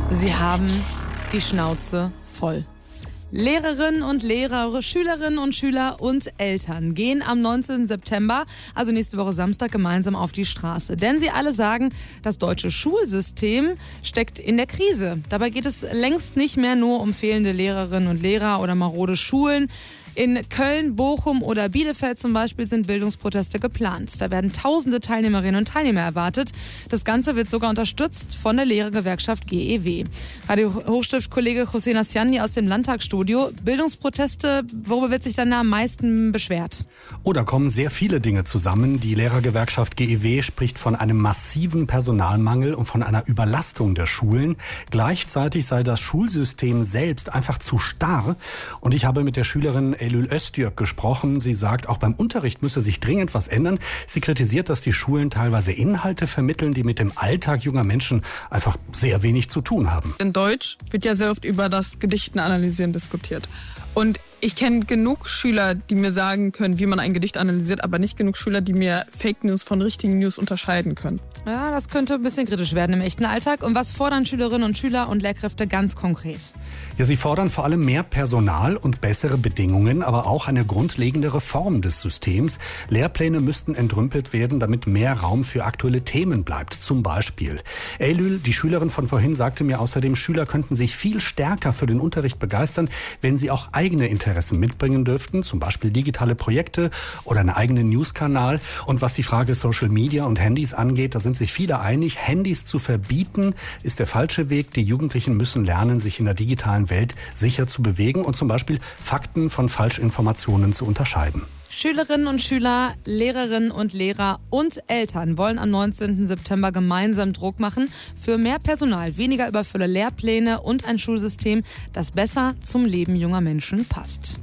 Sie haben die Schnauze voll. Lehrerinnen und Lehrer, Schülerinnen und Schüler und Eltern gehen am 19. September, also nächste Woche Samstag, gemeinsam auf die Straße. Denn sie alle sagen, das deutsche Schulsystem steckt in der Krise. Dabei geht es längst nicht mehr nur um fehlende Lehrerinnen und Lehrer oder marode Schulen. In Köln, Bochum oder Bielefeld zum Beispiel sind Bildungsproteste geplant. Da werden tausende Teilnehmerinnen und Teilnehmer erwartet. Das Ganze wird sogar unterstützt von der Lehrergewerkschaft GEW. Radio Hochstift-Kollege José Nasciani aus dem Landtagsstudio. Bildungsproteste, worüber wird sich dann am meisten beschwert? Oh, da kommen sehr viele Dinge zusammen. Die Lehrergewerkschaft GEW spricht von einem massiven Personalmangel und von einer Überlastung der Schulen. Gleichzeitig sei das Schulsystem selbst einfach zu starr. Und ich habe mit der Schülerin Eylül Öztürk gesprochen. Sie sagt, auch beim Unterricht müsse sich dringend was ändern. Sie kritisiert, dass die Schulen teilweise Inhalte vermitteln, die mit dem Alltag junger Menschen einfach sehr wenig zu tun haben. In Deutsch wird ja sehr oft über das Gedichten analysieren diskutiert. Und ich kenne genug Schüler, die mir sagen können, wie man ein Gedicht analysiert, aber nicht genug Schüler, die mir Fake News von richtigen News unterscheiden können. Ja, das könnte ein bisschen kritisch werden im echten Alltag. Und was fordern Schülerinnen und Schüler und Lehrkräfte ganz konkret? Ja, sie fordern vor allem mehr Personal und bessere Bedingungen, aber auch eine grundlegende Reform des Systems. Lehrpläne müssten entrümpelt werden, damit mehr Raum für aktuelle Themen bleibt. Zum Beispiel Eylül, die Schülerin von vorhin, sagte mir außerdem, Schüler könnten sich viel stärker für den Unterricht begeistern, wenn sie auch eigene Interessen mitbringen dürften, zum Beispiel digitale Projekte oder einen eigenen Newskanal. Und was die Frage Social Media und Handys angeht, da sind sich viele einig, Handys zu verbieten ist der falsche Weg. Die Jugendlichen müssen lernen, sich in der digitalen Welt sicher zu bewegen und zum Beispiel Fakten von Falschinformationen zu unterscheiden. Schülerinnen und Schüler, Lehrerinnen und Lehrer und Eltern wollen am 19. September gemeinsam Druck machen für mehr Personal, weniger überfülle Lehrpläne und ein Schulsystem, das besser zum Leben junger Menschen passt.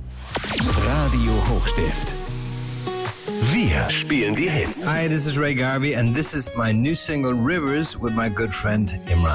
Radio Hochstift. Wir spielen die Hits. Hi, this is Ray Garvey and this is my new single Rivers with my good friend Imran.